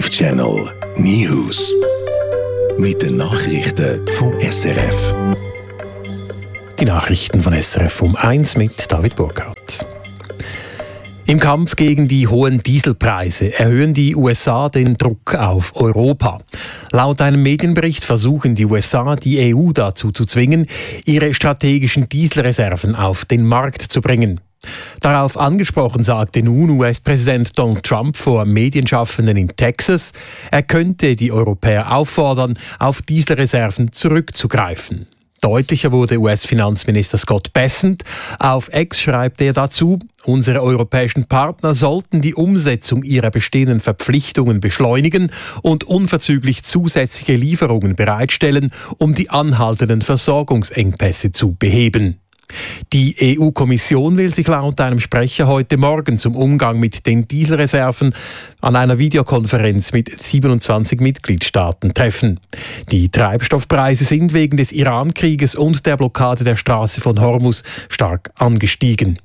Live Channel News. Mit den Nachrichten vom SRF. Die Nachrichten von SRF um 1 mit David Burkhardt. Im Kampf gegen die hohen Dieselpreise erhöhen die USA den Druck auf Europa. Laut einem Medienbericht versuchen die USA, die EU dazu zu zwingen, ihre strategischen Dieselreserven auf den Markt zu bringen. Darauf angesprochen sagte nun US-Präsident Donald Trump vor Medienschaffenden in Texas, er könnte die Europäer auffordern, auf Dieselreserven zurückzugreifen. Deutlicher wurde US-Finanzminister Scott Bessent. Auf X schreibt er dazu, unsere europäischen Partner sollten die Umsetzung ihrer bestehenden Verpflichtungen beschleunigen und unverzüglich zusätzliche Lieferungen bereitstellen, um die anhaltenden Versorgungsengpässe zu beheben. Die EU-Kommission will sich laut einem Sprecher heute Morgen zum Umgang mit den Dieselreserven an einer Videokonferenz mit 27 Mitgliedstaaten treffen. Die Treibstoffpreise sind wegen des Iran-Krieges und der Blockade der Straße von Hormuz stark angestiegen.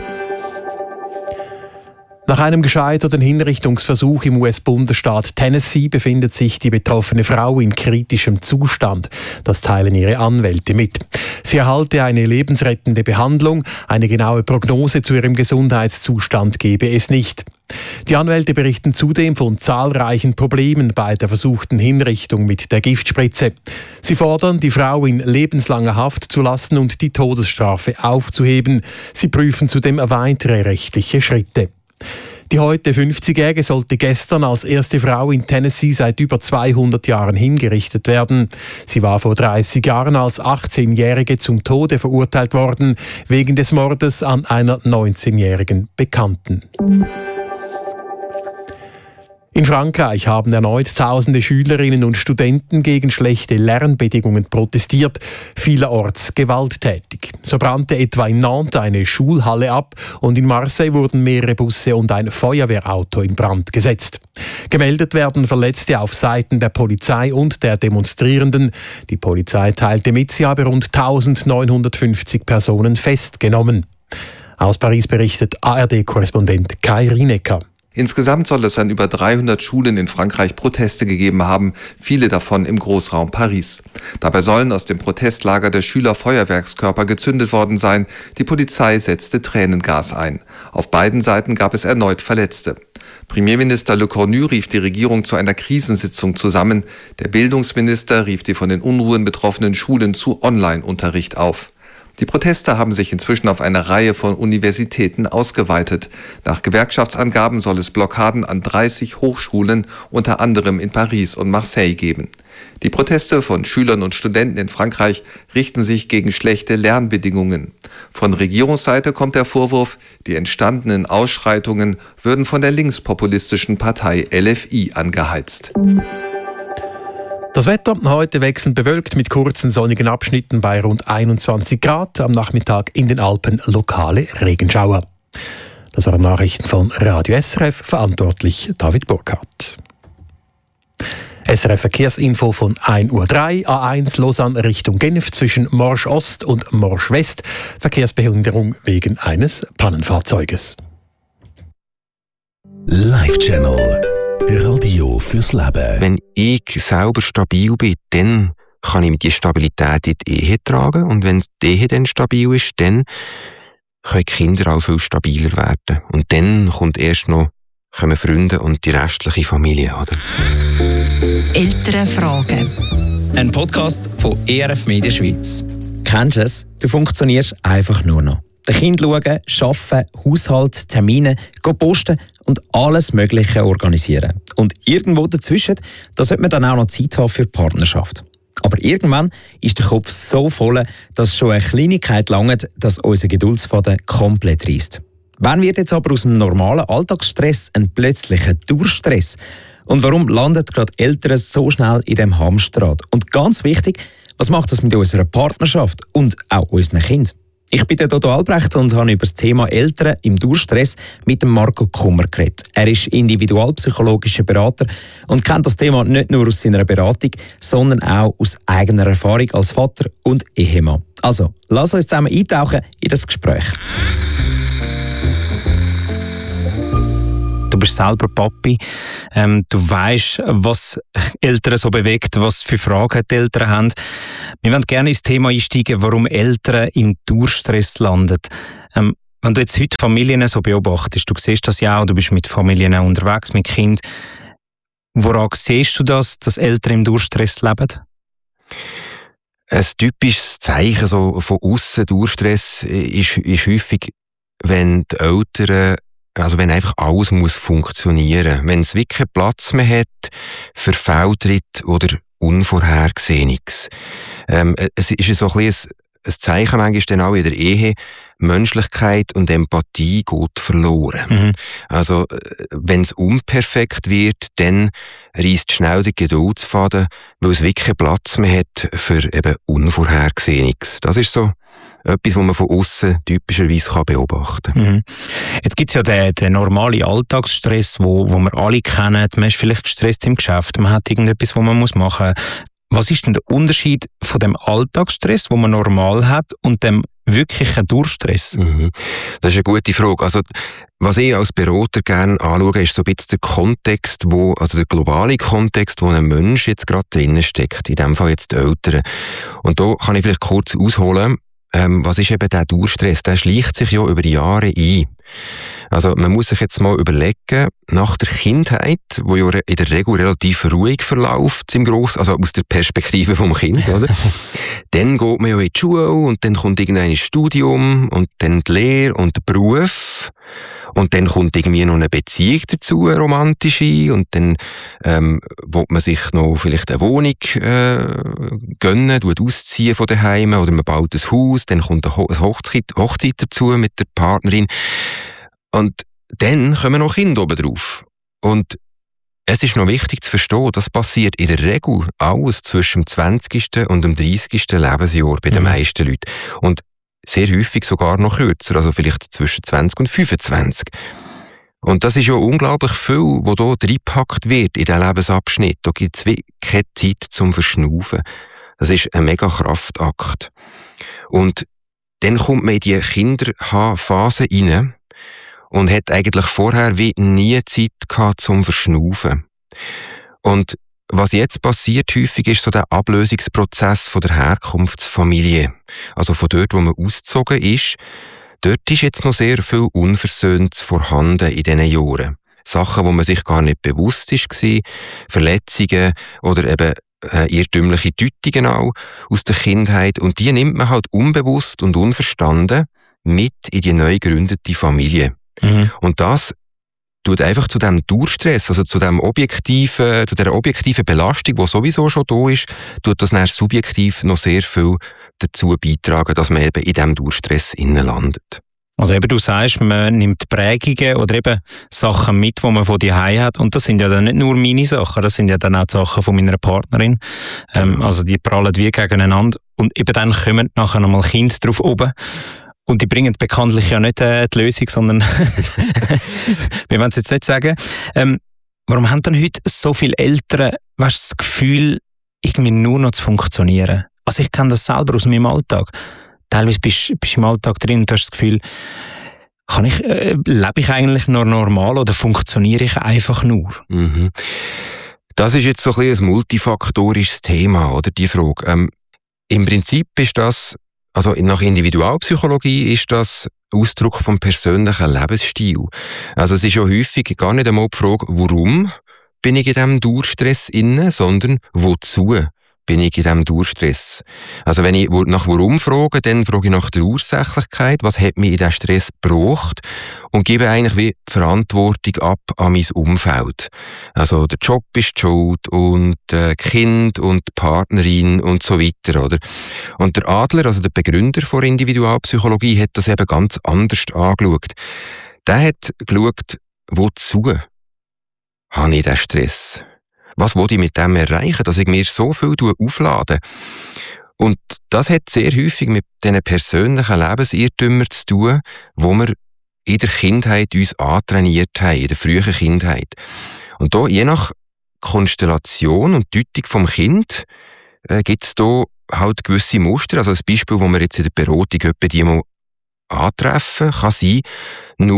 Nach einem gescheiterten Hinrichtungsversuch im US-Bundesstaat Tennessee befindet sich die betroffene Frau in kritischem Zustand. Das teilen ihre Anwälte mit. Sie erhalte eine lebensrettende Behandlung. Eine genaue Prognose zu ihrem Gesundheitszustand gebe es nicht. Die Anwälte berichten zudem von zahlreichen Problemen bei der versuchten Hinrichtung mit der Giftspritze. Sie fordern, die Frau in lebenslanger Haft zu lassen und die Todesstrafe aufzuheben. Sie prüfen zudem weitere rechtliche Schritte. Die heute 50-Jährige sollte gestern als erste Frau in Tennessee seit über 200 Jahren hingerichtet werden. Sie war vor 30 Jahren als 18-Jährige zum Tode verurteilt worden, wegen des Mordes an einer 19-jährigen Bekannten. In Frankreich haben erneut tausende Schülerinnen und Studenten gegen schlechte Lernbedingungen protestiert, vielerorts gewalttätig. So brannte etwa in Nantes eine Schulhalle ab und in Marseille wurden mehrere Busse und ein Feuerwehrauto in Brand gesetzt. Gemeldet werden Verletzte auf Seiten der Polizei und der Demonstrierenden. Die Polizei teilte mit, sie habe rund 1950 Personen festgenommen. Aus Paris berichtet ARD-Korrespondent Kai Rinecker. Insgesamt soll es an über 300 Schulen in Frankreich Proteste gegeben haben, viele davon im Großraum Paris. Dabei sollen aus dem Protestlager der Schüler Feuerwerkskörper gezündet worden sein. Die Polizei setzte Tränengas ein. Auf beiden Seiten gab es erneut Verletzte. Premierminister Le Cornu rief die Regierung zu einer Krisensitzung zusammen. Der Bildungsminister rief die von den Unruhen betroffenen Schulen zu Online-Unterricht auf. Die Proteste haben sich inzwischen auf eine Reihe von Universitäten ausgeweitet. Nach Gewerkschaftsangaben soll es Blockaden an 30 Hochschulen, unter anderem in Paris und Marseille, geben. Die Proteste von Schülern und Studenten in Frankreich richten sich gegen schlechte Lernbedingungen. Von Regierungsseite kommt der Vorwurf, die entstandenen Ausschreitungen würden von der linkspopulistischen Partei LFI angeheizt. Das Wetter heute wechselnd bewölkt mit kurzen sonnigen Abschnitten bei rund 21 Grad. Am Nachmittag in den Alpen lokale Regenschauer. Das waren Nachrichten von Radio SRF, verantwortlich David Burkhardt. SRF Verkehrsinfo von 1:03 Uhr. A1 Lausanne Richtung Genf zwischen Morsch Ost und Morsch West. Verkehrsbehinderung wegen eines Pannenfahrzeuges. Live Channel. Radio fürs Leben. Wenn ich selber stabil bin, dann kann ich die Stabilität in die Ehe tragen. Und wenn die Ehe dann stabil ist, dann können die Kinder auch viel stabiler werden. Und dann kommen Freunde und die restliche Familie. Oder? Elternfragen. Ein Podcast von ERF Media Schweiz. Kennst du es? Du funktionierst einfach nur noch. Den Kind schauen, arbeiten, Haushalt, Termine, posten und alles Mögliche organisieren. Und irgendwo dazwischen, da sollte man dann auch noch Zeit haben für die Partnerschaft. Aber irgendwann ist der Kopf so voll, dass schon eine Kleinigkeit langt, dass unser Geduldsfaden komplett reisst. Wann wird jetzt aber aus dem normalen Alltagsstress ein plötzlicher Durchstress? Und warum landet gerade Eltern so schnell in dem Hamsterrad? Und ganz wichtig, was macht das mit unserer Partnerschaft und auch unseren Kindern? Ich bin der Dodo Albrecht und habe über das Thema Eltern im Durchstress mit dem Marco Kummer geredet. Er ist individualpsychologischer Berater und kennt das Thema nicht nur aus seiner Beratung, sondern auch aus eigener Erfahrung als Vater und Ehemann. Also, lass uns zusammen eintauchen in das Gespräch. Du bist selber Papi. Du weisst, was Eltern so bewegt, was für Fragen die Eltern haben. Wir wollen gerne ins Thema einsteigen, warum Eltern im Dauerstress landen. Wenn du jetzt heute Familien so beobachtest, du siehst das ja auch, du bist mit Familien auch unterwegs, mit Kindern. Woran siehst du das, dass Eltern im Dauerstress leben? Ein typisches Zeichen so von aussen Dauerstress ist häufig, wenn die Eltern, also wenn einfach alles muss funktionieren, wenn es wirklich keinen Platz mehr hat für Fehltritt oder Unvorhergesehenes. Es ist so ein bisschen ein Zeichen manchmal dann auch in der Ehe, Menschlichkeit und Empathie geht verloren. Also, wenn es unperfekt wird, dann reisst schnell der Geduldsfaden, weil es wirklich keinen Platz mehr hat für eben Unvorhergesehenes. Das ist so etwas, was man von aussen typischerweise beobachten kann. Jetzt gibt es ja den normalen Alltagsstress, wo wir alle kennen. Man ist vielleicht gestresst im Geschäft, man hat irgendetwas, was man machen muss. Was ist denn der Unterschied von dem Alltagsstress, den man normal hat, und dem wirklichen Durchstress? Das ist eine gute Frage. Also, was ich als Berater gerne anschaue, ist so ein bisschen der Kontext, also der globale Kontext, wo ein Mensch jetzt gerade drinnen steckt. In dem Fall jetzt die Eltern. Und da kann ich vielleicht kurz ausholen, was ist eben der Durchstress? Der schleicht sich ja über Jahre ein. Also man muss sich jetzt mal überlegen, nach der Kindheit, wo ja in der Regel relativ ruhig verläuft, also aus der Perspektive vom Kind, oder? Dann geht man ja in die Schule und dann kommt irgendein Studium und dann die Lehre und der Beruf. Und dann kommt irgendwie noch eine Beziehung dazu, eine romantische, und dann will man sich noch vielleicht eine Wohnung gönnen, ausziehen von daheim, oder man baut ein Haus, dann kommt eine Hochzeit dazu mit der Partnerin. Und dann kommen noch Kinder oben drauf. Und es ist noch wichtig zu verstehen, das passiert in der Regel alles zwischen dem 20. und dem 30. Lebensjahr bei den meisten Leuten. Und sehr häufig sogar noch kürzer, also vielleicht zwischen 20 und 25. Und das ist ja unglaublich viel, was hier reingepackt wird in diesen Lebensabschnitt. Da gibt es keine Zeit zum Verschnaufen. Das ist ein mega Kraftakt. Und dann kommt man in die Kinderphase rein und hat eigentlich vorher wie nie Zeit gehabt zum Verschnaufen. Und was jetzt passiert häufig, ist so der Ablösungsprozess von der Herkunftsfamilie. Also von dort, wo man ausgezogen ist. Dort ist jetzt noch sehr viel Unversöhntes vorhanden in diesen Jahren. Sachen, wo man sich gar nicht bewusst war, Verletzungen oder eben irrtümliche Deutungen auch aus der Kindheit. Und die nimmt man halt unbewusst und unverstanden mit in die neu gegründete Familie. Und das tut einfach zu dem Dauerstress, also zu dieser objektiven Belastung, die sowieso schon da ist, tut das dann subjektiv noch sehr viel dazu beitragen, dass man eben in diesem Dauerstress landet. Also eben, du sagst, man nimmt Prägungen oder eben Sachen mit, die man von daheim hat. Und das sind ja dann nicht nur meine Sachen, das sind ja dann auch die Sachen von meiner Partnerin. Also die prallen wie gegeneinander. Und eben dann kommen nachher nochmal Kinder drauf oben. Und die bringen bekanntlich ja nicht die Lösung, sondern wir wollen es jetzt nicht sagen. Warum haben dann heute so viele Eltern das Gefühl, irgendwie nur noch zu funktionieren? Also ich kenne das selber aus meinem Alltag. Teilweise bist du im Alltag drin und hast das Gefühl, lebe ich eigentlich noch normal oder funktioniere ich einfach nur? Das ist jetzt so ein bisschen ein multifaktorisches Thema, oder, die Frage. Im Prinzip ist das, also nach Individualpsychologie ist das Ausdruck vom persönlichen Lebensstil. Also es ist ja häufig gar nicht einmal die Frage, warum bin ich in diesem Dauerstress inne, sondern wozu bin ich in diesem Dauerstress. Also wenn ich nach warum frage, dann frage ich nach der Ursächlichkeit, was hat mich in diesen Stress gebracht, und gebe eigentlich wie die Verantwortung ab an mein Umfeld. Also der Job ist die Schuld und Kind und die Partnerin und so weiter, oder? Und der Adler, also der Begründer von Individualpsychologie, hat das eben ganz anders angeschaut. Der hat geschaut, wozu habe ich diesen Stress? Was will ich mit dem erreichen, dass ich mir so viel auflade? Und das hat sehr häufig mit diesen persönlichen Lebensirrtümern zu tun, die wir in der Kindheit uns antrainiert haben, in der frühen Kindheit. Und da, je nach Konstellation und Deutung vom Kind, gibt es da halt gewisse Muster. Also das Beispiel, das wir jetzt in der Beratung etwa die mal antreffen, kann sein, nur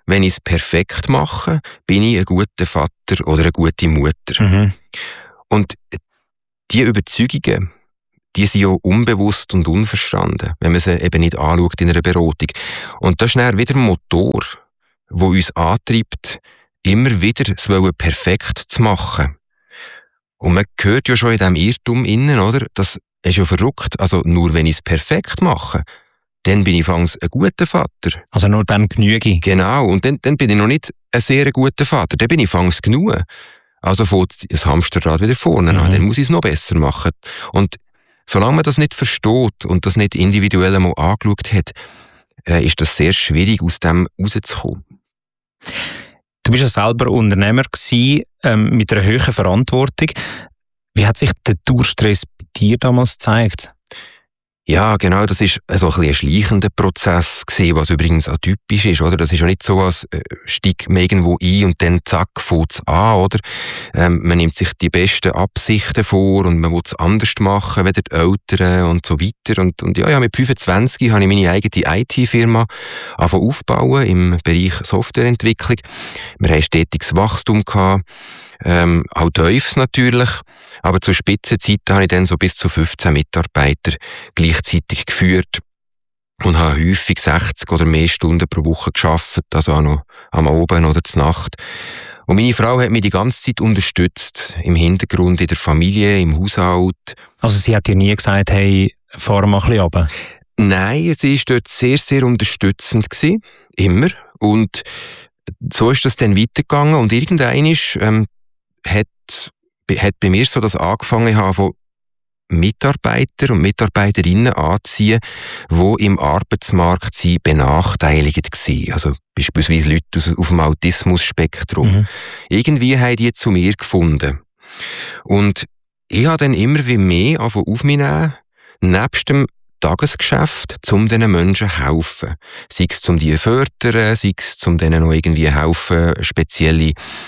wenn ich es perfekt mache, bin ich ein guter Vater oder eine gute Mutter. Mhm. Und die Überzeugungen, die sind ja unbewusst und unverstanden, wenn man sie eben nicht anschaut in einer Beratung. Und das ist dann wieder ein Motor, der uns antreibt, immer wieder es perfekt zu machen. Und man hört ja schon in diesem Irrtum innen, oder? Das ist ja verrückt. Also nur wenn ich es perfekt mache, dann bin ich fangs ein guter Vater. Also nur dann genüge. Genau, und dann bin ich noch nicht ein sehr guter Vater. Dann bin ich fangs genug. Also fängt das Hamsterrad wieder vorne an. Dann muss ich es noch besser machen. Und solange man das nicht versteht und das nicht individuell einmal angeschaut hat, ist das sehr schwierig, aus dem rauszukommen. Du bist ja selber Unternehmer gewesen, mit einer hohen Verantwortung. Wie hat sich der Dauerstress bei dir damals gezeigt? Ja, genau, das ist so ein schleichender Prozess gewesen, was übrigens auch typisch ist, oder? Das ist ja nicht so, als steigt man irgendwo ein und dann zack, fängt's an, oder? Man nimmt sich die besten Absichten vor und man will es anders machen, wie die Eltern und so weiter. Und ja, mit 25 habe ich meine eigene IT-Firma aufbauen im Bereich Softwareentwicklung. Wir hatten stetiges Wachstum gehabt. Auch Teufels natürlich, aber zur Spitzenzeit habe ich dann so bis zu 15 Mitarbeiter gleichzeitig geführt und habe häufig 60 oder mehr Stunden pro Woche gearbeitet, also auch noch am Abend oder zur Nacht. Und meine Frau hat mich die ganze Zeit unterstützt, im Hintergrund, in der Familie, im Haushalt. Also sie hat dir nie gesagt, hey, fahr mal ein bisschen runter? Nein, sie war dort sehr, sehr unterstützend gewesen, immer. Und so ist das dann weitergegangen und irgendwann hat bei mir so das angefangen haben, von Mitarbeiter und Mitarbeiterinnen anzuziehen, die im Arbeitsmarkt benachteiligt waren. Also beispielsweise Leute auf dem Autismus-Spektrum. Mhm. Irgendwie haben die zu mir gefunden. Und ich habe dann immer wie mehr auf mich nehmen, nebst dem Tagesgeschäft, um diesen Menschen zu helfen. Sei es, um die zu fördern, sei es, um denen noch irgendwie helfen, spezielle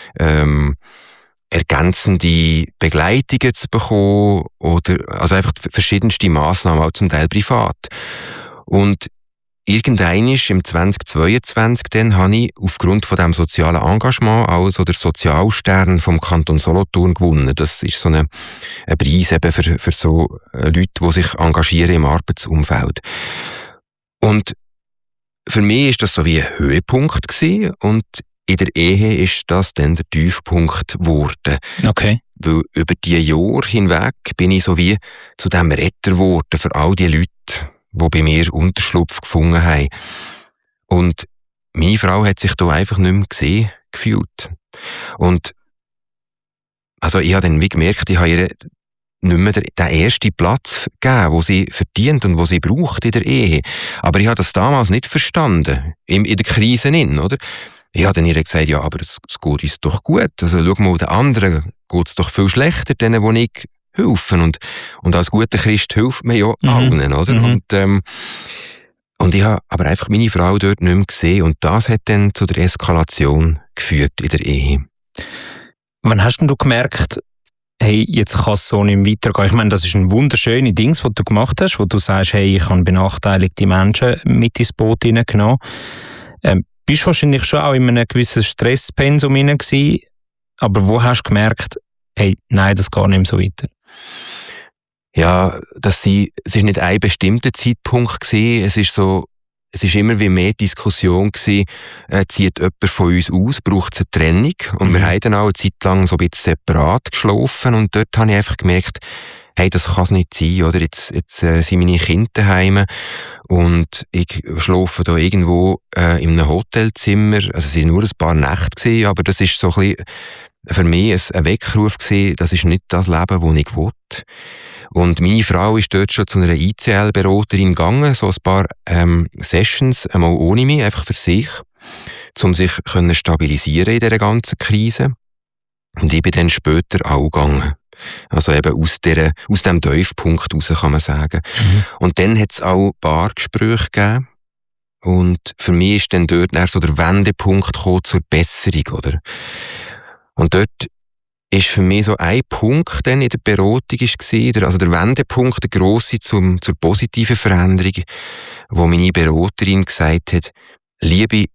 ergänzende Begleitungen zu bekommen oder also einfach verschiedenste Massnahmen, auch zum Teil privat. Und irgendwann im 2022 dann habe ich aufgrund von diesem sozialen Engagement auch so der Sozialstern vom Kanton Solothurn gewonnen. Das ist so ein Preis eben für so Leute, die sich engagieren im Arbeitsumfeld. Und für mich ist das so wie ein Höhepunkt gewesen und in der Ehe ist das dann der Tiefpunkt geworden. Okay. Weil über die Jahre hinweg bin ich so wie zu dem Retter geworden für all die Leute, die bei mir Unterschlupf gefunden haben. Und meine Frau hat sich da einfach nicht mehr gesehen gefühlt. Und also ich habe dann wie gemerkt, ich habe ihr nicht mehr den ersten Platz gegeben, den sie verdient und den sie braucht in der Ehe. Aber ich habe das damals nicht verstanden, in der Krise oder? Ich habe dann ihr gesagt, ja, aber es geht uns doch gut. Also schau mal, den anderen geht es doch viel schlechter, denen, die ich helfe. Und als guter Christ hilft man ja allen, oder? Mhm. Und ich habe aber einfach meine Frau dort nicht mehr gesehen. Und das hat dann zu der Eskalation geführt in der Ehe. Wann hast denn du gemerkt, hey, jetzt kann es so nicht mehr weitergehen? Ich meine, das ist ein wunderschönes Ding, was du gemacht hast, wo du sagst, hey, ich habe benachteiligte Menschen mit ins Boot hineingenommen. Bist du wahrscheinlich schon auch in einem gewissen Stresspensum hinein gewesen, aber wo hast du gemerkt, hey, nein, das geht nicht mehr so weiter? Ja, es ist nicht ein bestimmter Zeitpunkt gewesen. Es ist immer wie mehr Diskussion gewesen, zieht jemand von uns aus, braucht es eine Trennung? Und wir haben dann auch eine Zeit lang so ein bisschen separat geschlafen und dort habe ich einfach gemerkt, hey, das kann es nicht sein, oder? Jetzt sind meine Kinder daheim und ich schlafe da irgendwo in einem Hotelzimmer. Also es waren nur ein paar Nächte gewesen, aber das ist so ein bisschen für mich ein Weckruf gewesen, das ist nicht das Leben, das ich will. Und meine Frau ist dort schon zu einer ICL-Beraterin gegangen, so ein paar Sessions, einmal ohne mich, einfach für sich, um sich stabilisieren in dieser ganzen Krise. Und ich bin dann später auch gegangen. Also eben aus dem Tiefpunkt raus, kann man sagen. Mhm. Und dann hat es auch Paargespräche gegeben. Und für mich ist dann dort so der Wendepunkt gekommen zur Besserung, oder? Und dort ist für mich so ein Punkt dann in der Beratung also der Wendepunkt, der grosse zur positiven Veränderung, wo meine Beraterin gesagt hat, Liebe,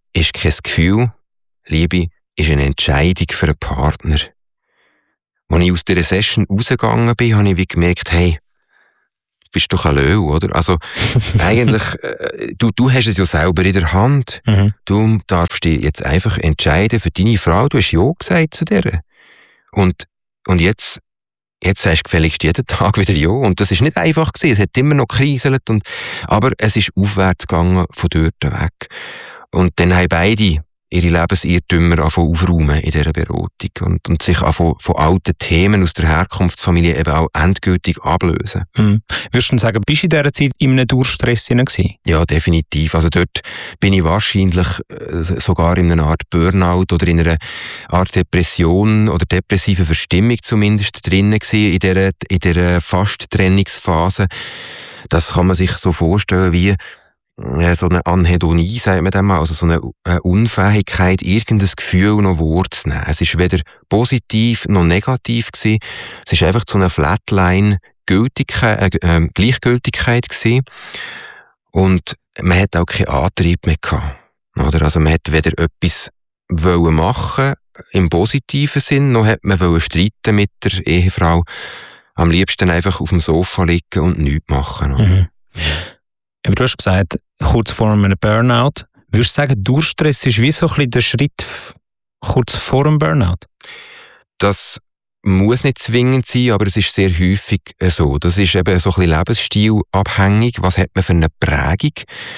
ist kein Gefühl, Liebe ist eine Entscheidung für einen Partner. Als ich aus dieser Session rausgegangen bin, habe ich wie gemerkt, hey, du bist doch ein Löwe, oder? Also, eigentlich, du hast es ja selber in der Hand. Mhm. Du darfst dich jetzt einfach entscheiden für deine Frau. Du hast ja gesagt zu der. Und jetzt sagst du gefälligst jeden Tag wieder ja. Und das ist nicht einfach gewesen. Es hat immer noch gekriselt. Aber es ist aufwärts gegangen von dort weg. Und dann haben beide ihre Lebensirrtümer aufräumen in dieser Beratung und sich von alten Themen aus der Herkunftsfamilie eben auch endgültig ablösen. Würdest du sagen, bist du in dieser Zeit in einem Durchstress gewesen? Ja, definitiv. Also dort bin ich wahrscheinlich sogar in einer Art Burnout oder in einer Art Depression oder depressive Verstimmung zumindest drinnen gewesen, in dieser Fast-Trennungsphase. Das kann man sich so vorstellen wie so eine Anhedonie, sagt man dem mal, also so eine Unfähigkeit, irgendein Gefühl noch wahrzunehmen. Es ist weder positiv noch negativ gewesen. Es ist einfach so eine Flatline Gleichgültigkeit gewesen. Und man hat auch keinen Antrieb mehr gehabt. Oder? Also man hat weder etwas machen im positiven Sinn, noch hat man streiten mit der Ehefrau. Am liebsten einfach auf dem Sofa liegen und nichts machen. Mhm. Aber du hast gesagt, kurz vor einem Burnout. Würdest du sagen, Durchstress ist wie so ein bisschen der Schritt kurz vor dem Burnout? Das muss nicht zwingend sein, aber es ist sehr häufig so. Das ist eben so ein bisschen lebensstilabhängig. Was hat man für eine Prägung?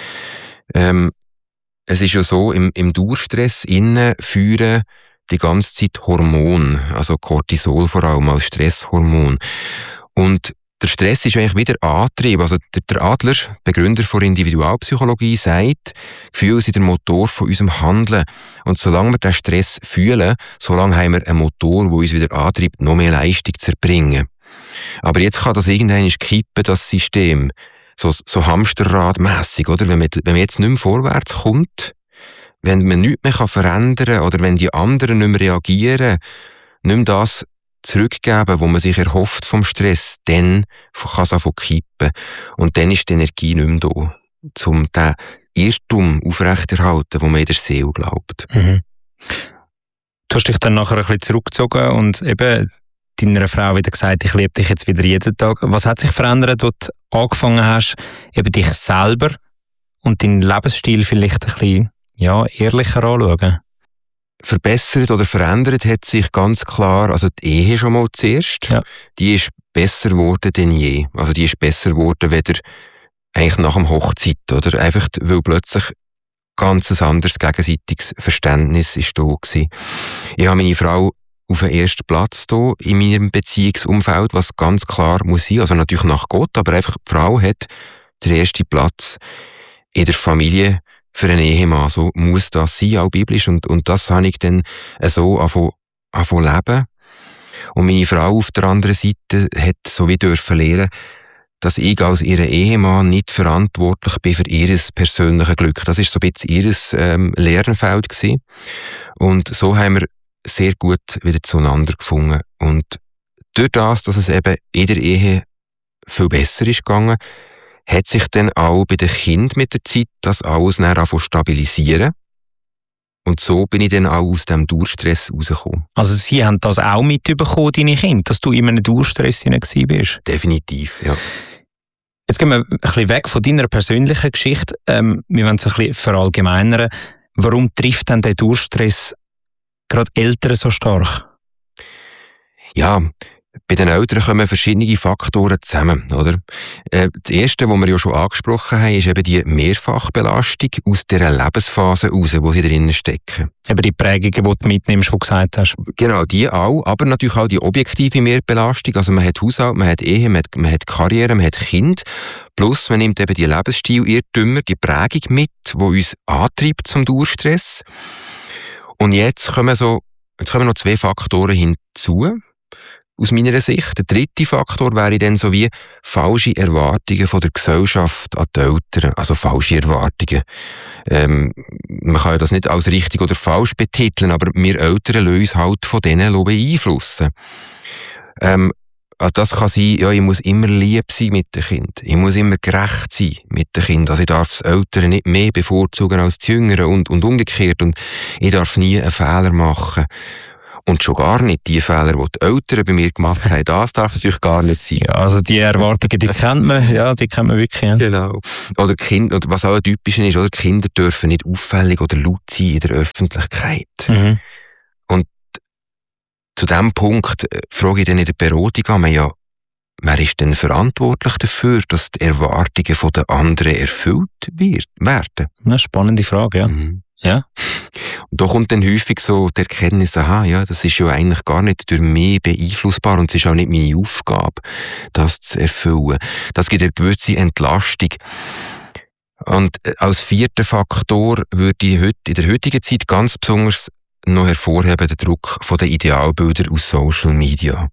Es ist ja so, im Durchstress innen führen die ganze Zeit Hormone, also Cortisol vor allem als Stresshormon. Und der Stress ist eigentlich wieder Antrieb. Also der Adler, Begründer der Individualpsychologie, sagt, Gefühle sind der Motor von unserem Handeln. Und solange wir den Stress fühlen, solange haben wir einen Motor, der uns wieder antreibt, noch mehr Leistung zu erbringen. Aber jetzt kann das irgendwann kippen, das System. So Hamsterradmässig, oder? Wenn man jetzt nicht mehr vorwärts kommt, wenn man nichts mehr verändern kann oder wenn die anderen nicht mehr reagieren, nicht mehr das zurückgeben, wo man sich erhofft vom Stress, dann kann es anfangen kippen. Und dann ist die Energie nicht mehr da, um den Irrtum aufrechterhalten, wo man in der Seele glaubt. Mhm. Du hast dich dann nachher ein bisschen zurückgezogen und eben deiner Frau wieder gesagt, ich liebe dich jetzt wieder jeden Tag. Was hat sich verändert, als du angefangen hast, eben dich selber und deinen Lebensstil vielleicht ein bisschen ehrlicher anschauen? Verbessert oder verändert hat sich ganz klar, also die Ehe schon mal zuerst, die ist besser geworden denn je. Also die ist besser geworden weder eigentlich nach dem Hochzeit, oder? Einfach, weil plötzlich ganz ein anderes gegenseitiges Verständnis ist da gewesen. Ich habe meine Frau auf den ersten Platz hier in meinem Beziehungsumfeld, was ganz klar muss sein, also natürlich nach Gott, aber einfach die Frau hat den ersten Platz in der Familie für einen Ehemann. So muss das sein, auch biblisch. Und das habe ich dann so angefangen leben. Und meine Frau auf der anderen Seite hat so wie dürfen lernen, dass ich als ihr Ehemann nicht verantwortlich bin für ihr persönliches Glück. Das war so ein bisschen ihr Lernfeld gewesen. Und so haben wir sehr gut wieder zueinander gefunden. Und durch das, dass es eben in der Ehe viel besser ist gegangen, hat sich dann auch bei den Kindern mit der Zeit das alles dann stabilisieren. Und so bin ich dann auch aus dem Durchstress rausgekommen. Also Sie haben das auch mitbekommen, deine Kinder, dass du in einem Durchstress bist? Definitiv, ja. Jetzt gehen wir ein bisschen weg von deiner persönlichen Geschichte. Wir wollen es ein bisschen verallgemeinern. Warum trifft denn der Durchstress gerade Eltern so stark? Ja, bei den Eltern kommen verschiedene Faktoren zusammen, oder? Das erste, was wir ja schon angesprochen haben, ist eben die Mehrfachbelastung aus dieser Lebensphase raus, wo sie drinnen stecken. Eben die Prägungen, die du mitnimmst, die du gesagt hast. Genau, die auch, aber natürlich auch die objektive Mehrbelastung. Also man hat Haushalt, man hat Ehe, man hat Karriere, man hat Kind. Plus man nimmt eben die Lebensstil-Irrtümer, die Prägung mit, die uns antreibt zum Durchstress. Und jetzt kommen noch 2 Faktoren hinzu. Aus meiner Sicht. Der dritte Faktor wäre dann so wie falsche Erwartungen von der Gesellschaft an die Eltern. Also falsche Erwartungen. Man kann ja das nicht als richtig oder falsch betiteln, aber wir Eltern lassen uns halt von denen beeinflussen. das kann sein, ja, ich muss immer lieb sein mit dem Kind. Ich muss immer gerecht sein mit dem Kind. Also ich darf das Ältere nicht mehr bevorzugen als das Jüngere und umgekehrt. Und ich darf nie einen Fehler machen. Und schon gar nicht die Fehler, die die Eltern bei mir gemacht haben. Das darf natürlich gar nicht sein. Ja, also die Erwartungen, die kennt man wirklich. Ja. Genau. Oder Kinder, oder was auch ein typisches ist, oder Kinder dürfen nicht auffällig oder laut sein in der Öffentlichkeit. Mhm. Und zu diesem Punkt frage ich dann in der Beratung an mich, ja, wer ist denn verantwortlich dafür, dass die Erwartungen der anderen erfüllt werden? Eine spannende Frage, ja. Mhm. Ja. Und da kommt dann häufig so die Erkenntnis, aha, ja, das ist ja eigentlich gar nicht durch mich beeinflussbar und es ist auch nicht meine Aufgabe, das zu erfüllen. Das gibt eine gewisse Entlastung. Und als vierter Faktor würde ich in der heutigen Zeit ganz besonders noch hervorheben, den Druck von den Idealbildern aus Social Media.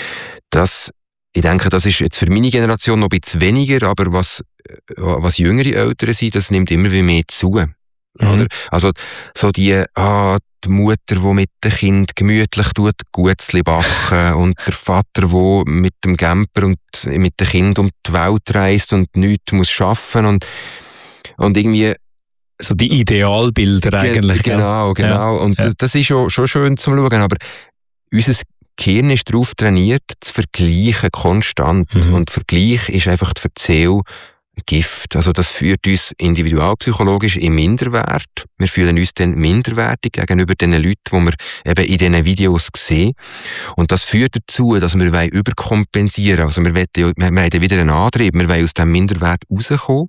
Ich denke, das ist jetzt für meine Generation noch ein bisschen weniger, aber was jüngere Eltern sind, das nimmt immer mehr zu. Oder? Also, so die Mutter, die mit dem Kind gemütlich Gutzli backen und der Vater, der mit dem Camper und mit dem Kind um die Welt reist und nichts muss arbeiten und irgendwie so die Idealbilder eigentlich. Genau. Ja. Und das ist schon schön zum Schauen, aber unser Gehirn ist darauf trainiert, zu vergleichen konstant. Und Vergleich ist einfach die Verzählung Gift. Also das führt uns individualpsychologisch in Minderwert. Wir fühlen uns dann minderwertig gegenüber den Leuten, die wir eben in diesen Videos sehen. Und das führt dazu, dass wir überkompensieren wollen. Also wir haben wieder einen Antrieb. Wir wollen aus diesem Minderwert rauskommen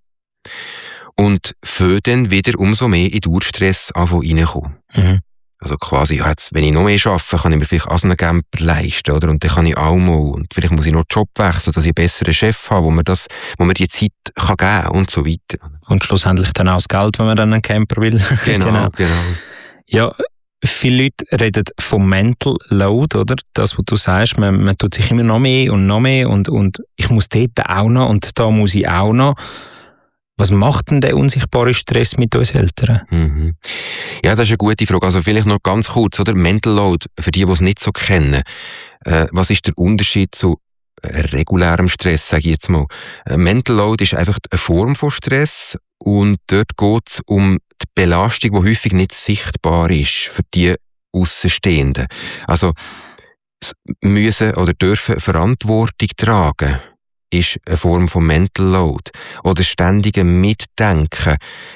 und für dann wieder umso mehr in Dauerstress reinkommen. Mhm. Also quasi, ja, jetzt, wenn ich noch mehr arbeite, kann ich mir vielleicht auch so einen Camper leisten, oder? Und dann kann ich auch mal, und vielleicht muss ich noch den Job wechseln, dass ich einen besseren Chef habe, wo mir die Zeit kann geben und so weiter. Und schlussendlich dann auch das Geld, wenn man dann einen Camper will. Genau. Ja, viele Leute reden vom Mental Load, oder? Das, was du sagst, man tut sich immer noch mehr und ich muss dort auch noch und da muss ich auch noch. Was macht denn der unsichtbare Stress mit uns Eltern? Mhm. Ja, das ist eine gute Frage. Also vielleicht noch ganz kurz, oder? Mental Load, für die es nicht so kennen. Was ist der Unterschied zu regulärem Stress, sage ich jetzt mal? Mental Load ist einfach eine Form von Stress und dort geht es um die Belastung, die häufig nicht sichtbar ist für die Aussenstehenden. Also müssen oder dürfen Verantwortung tragen ist eine Form von Mental Load. Oder ständige Mitdenken.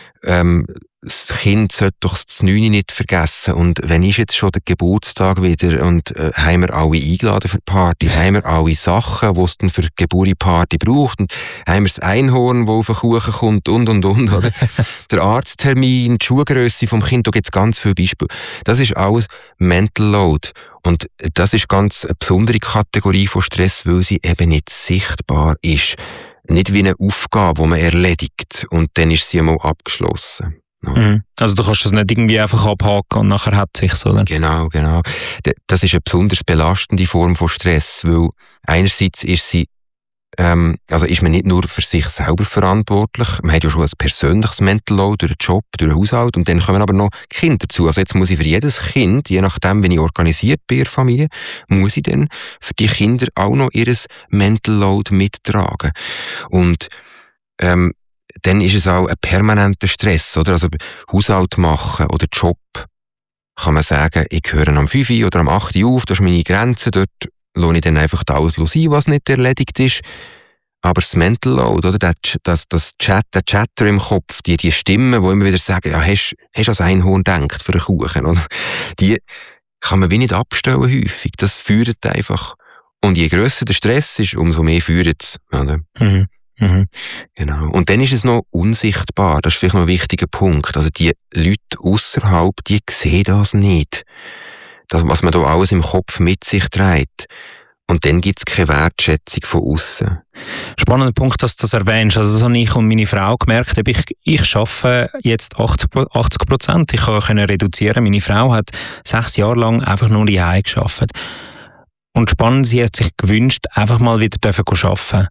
Das Kind sollte doch das 9 nicht vergessen. Und wenn ist jetzt schon der Geburtstag wieder und haben wir alle eingeladen für die Party? Haben wir alle Sachen, die es dann für die Geburtstagsparty braucht? Und haben wir das Einhorn, das auf den Kuchen kommt und. Oder? Der Arzttermin, die Schuhgrösse vom Kind, da gibt es ganz viele Beispiele. Das ist alles Mental Load. Und das ist ganz eine besondere Kategorie von Stress, weil sie eben nicht sichtbar ist. Nicht wie eine Aufgabe, die man erledigt und dann ist sie einmal abgeschlossen. Mhm. Also du kannst das nicht irgendwie einfach abhaken und nachher hat es sich, oder? Genau. Das ist eine besonders belastende Form von Stress, weil einerseits ist sie ist man nicht nur für sich selber verantwortlich, man hat ja schon ein persönliches Mental Load durch den Job, durch den Haushalt und dann kommen aber noch Kinder dazu. Also jetzt muss ich für jedes Kind, je nachdem, wie ich organisiert bin in der Familie, muss ich dann für die Kinder auch noch ihr Mental Load mittragen. Und dann ist es auch ein permanenter Stress, oder? Also Haushalt machen oder Job, kann man sagen, ich höre am 5 oder am 8 auf, das ist meine Grenze, dort lasse ich dann einfach alles sein, was nicht erledigt ist. Aber das Mental Load, oder? Der Chatter im Kopf, die Stimmen, die immer wieder sagen, ja, hast du das Einhorn gedacht für einen Kuchen, oder? Die kann man wie nicht abstellen häufig. Das führt einfach. Und je grösser der Stress ist, umso mehr führt es, oder? Mhm. Mhm. Genau. Und dann ist es noch unsichtbar. Das ist vielleicht noch ein wichtiger Punkt. Also die Leute ausserhalb, die sehen das nicht. Das, was man da alles im Kopf mit sich trägt. Und dann gibt es keine Wertschätzung von außen. Spannender Punkt, dass du das erwähnst. Also das habe ich und meine Frau gemerkt. Ich arbeite jetzt 80%. Ich konnte reduzieren. Meine Frau hat 6 Jahre lang einfach nur die Hause gearbeitet. Und spannend, sie hat sich gewünscht, einfach mal wieder arbeiten.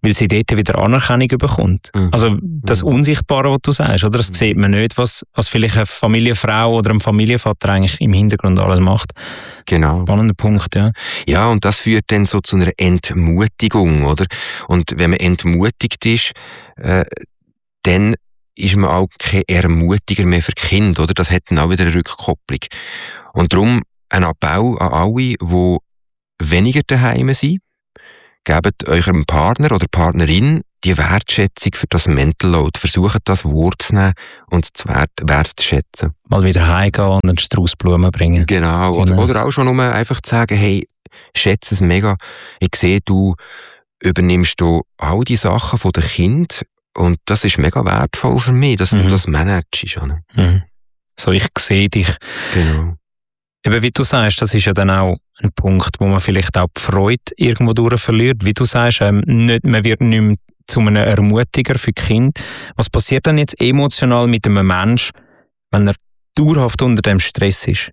weil sie dort wieder Anerkennung bekommt. Also das Unsichtbare, was du sagst, oder? Das sieht man nicht, was vielleicht eine Familienfrau oder ein Familienvater eigentlich im Hintergrund alles macht. Genau. Spannender Punkt, ja. Ja, und das führt dann so zu einer Entmutigung, oder? Und wenn man entmutigt ist, dann ist man auch kein Ermutiger mehr für Kinder, oder? Das hat dann auch wieder eine Rückkopplung. Und darum ein Appell an alle, die weniger daheim sind, gebt eurem Partner oder Partnerin die Wertschätzung für das Mental Load. Versucht das wahrzunehmen und zu wertzuschätzen. Mal wieder heimgehen und einen Strauß Blumen bringen. Genau. Oder auch schon nur einfach zu sagen, hey, schätze es mega. Ich sehe, du übernimmst du all die Sachen von den Kindern und das ist mega wertvoll für mich, dass du das managst. So, ich sehe dich. Genau. Eben, wie du sagst, das ist ja dann auch ein Punkt, wo man vielleicht auch die Freude irgendwo durch verliert. Wie du sagst, man wird nicht mehr zu einem Ermutiger für die Kinder. Was passiert dann jetzt emotional mit einem Menschen, wenn er dauerhaft unter dem Stress ist?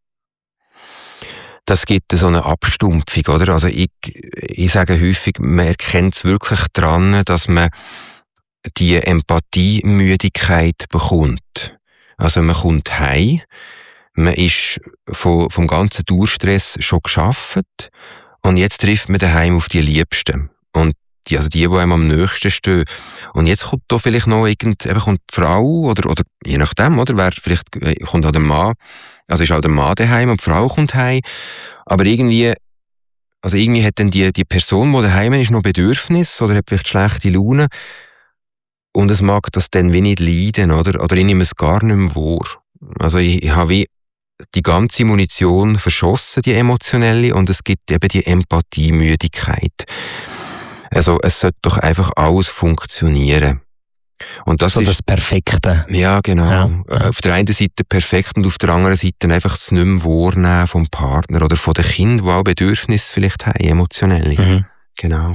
Das gibt so eine Abstumpfung, oder? Also ich sage häufig, man erkennt es wirklich daran, dass man die Empathiemüdigkeit bekommt. Also man kommt heim, man ist vom ganzen Dauerstress schon geschafft und jetzt trifft man daheim auf die Liebsten. Und die einem am nächsten stehen. Und jetzt kommt da vielleicht noch kommt die Frau oder je nachdem, oder? Vielleicht kommt auch der Mann, also ist auch der Mann daheim und die Frau kommt heim. Aber irgendwie hat dann die Person, die daheim ist, noch Bedürfnis oder hat vielleicht schlechte Laune. Und es mag das dann wie nicht leiden, oder? Oder ich nehme es gar nicht mehr wahr. Also ich habe wie die ganze Munition verschossen, die emotionelle, und es gibt eben die Empathiemüdigkeit. Also es sollte doch einfach alles funktionieren. Und das so ist das Perfekte. Ja, genau. Ja. Auf der einen Seite perfekt und auf der anderen Seite einfach das nicht mehr wahrnehmen vom Partner oder von den Kindern, die auch Bedürfnisse vielleicht haben, emotionelle. Genau.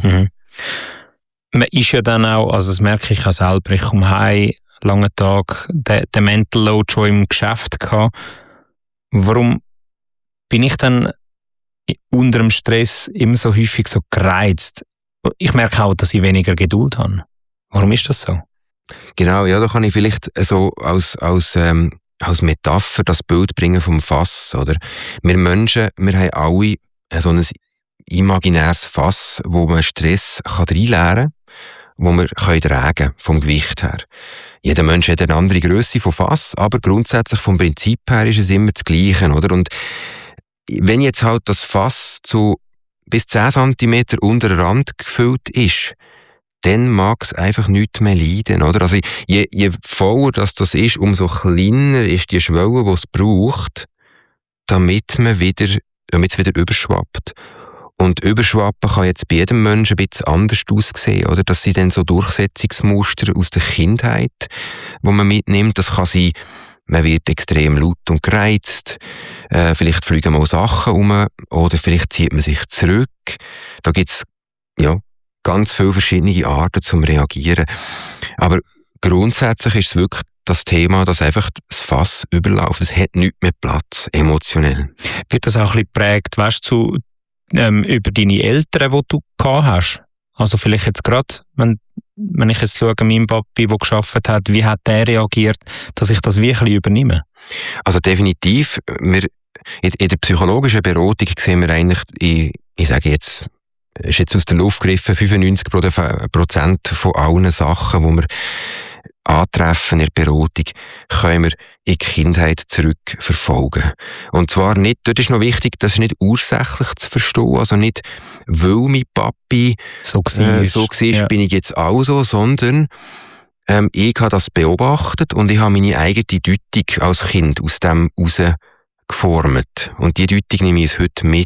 Man ist ja dann auch, also das merke ich auch selber, ich komme heim, langen Tag, den Mental Load schon im Geschäft gehabt. Warum bin ich dann unter dem Stress immer so häufig so gereizt? Ich merke auch, dass ich weniger Geduld habe. Warum ist das so? Genau, ja, da kann ich vielleicht so als Metapher das Bild bringen vom Fass, oder? Wir Menschen, wir haben alle so ein imaginäres Fass, wo man Stress reinleeren kann, wo wir tragen können, vom Gewicht her. Jeder Mensch hat eine andere Grösse von Fass, aber grundsätzlich vom Prinzip her ist es immer das Gleiche, oder? Und wenn jetzt halt das Fass zu bis 10 cm unter der Rand gefüllt ist, dann mag es einfach nichts mehr leiden, oder? Also je voller das ist, umso kleiner ist die Schwelle, die es braucht, damit es wieder überschwappt. Und überschwappen kann jetzt bei jedem Menschen ein bisschen anders aussehen, oder? Das sind dann so Durchsetzungsmuster aus der Kindheit, die man mitnimmt. Das kann sein, man wird extrem laut und gereizt, vielleicht fliegen mal Sachen um, oder vielleicht zieht man sich zurück. Da gibt's ganz viele verschiedene Arten zum Reagieren. Aber grundsätzlich ist es wirklich das Thema, dass einfach das Fass überläuft. Es hat nichts mehr Platz, emotionell. Wird das auch ein bisschen geprägt, weißt du, über deine Eltern, die du gehabt hast? Also vielleicht jetzt gerade, wenn ich jetzt schaue, mein Papi, der gearbeitet hat, wie hat der reagiert, dass ich das wirklich übernehme? Also definitiv. In der psychologischen Beratung sehen wir eigentlich, ich sage jetzt, ist jetzt aus der Luft gegriffen, 95% von allen Sachen, die wir antreffen in der Beratung, können wir in die Kindheit zurückverfolgen. Und zwar nicht, dort ist noch wichtig, das ist nicht ursächlich zu verstehen, also nicht, weil mein Papi so war, bin ich jetzt auch so, sondern ich habe das beobachtet und ich habe meine eigene Deutung als Kind aus dem heraus geformt. Und die Deutung nehme ich heute mit.